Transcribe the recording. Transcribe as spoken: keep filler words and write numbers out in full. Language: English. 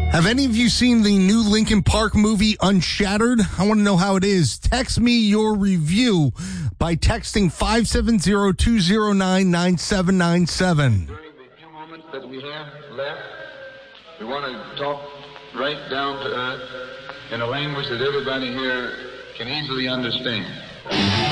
Have any of you seen the new Linkin Park movie Unshattered? I want to know how it is. Text me your review by texting five seven zero, two zero nine, nine seven nine seven. During the few moments that we have left, we want to talk right down to earth in a language that everybody here can easily understand.